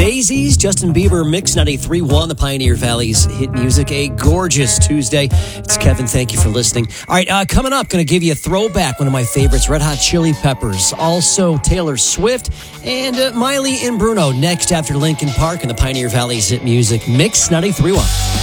Daisies, Justin Bieber, Mix 93.1, the Pioneer Valley's hit music. A gorgeous Tuesday. It's Kevin. Thank you for listening. All right, coming up, going to give you a throwback, one of my favorites, Red Hot Chili Peppers. Also, Taylor Swift and Miley and Bruno next after Linkin Park and the Pioneer Valley's hit music. Mix 93.1.